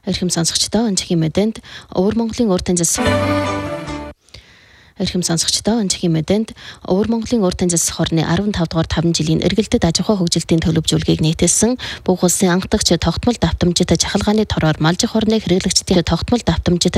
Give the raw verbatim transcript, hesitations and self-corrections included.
Эрхэм сонсогчдоо өнцгийн мэдээнд Өвөр Монголын урд танзас Эрхэм сонсогчдоо өнцгийн мэдээнд Өвөр Монголын урд танзас хорны арван тав дугаар таван жилийн эргэлтэд аж ахуй хөгжилтийн төлөвлөгөөг нийтэлсэн бүх улсын анхдагч тогтмол давтамжит жахалгааны тороор малжих хорны хэрэглэгчдийн тогтмол давтамжит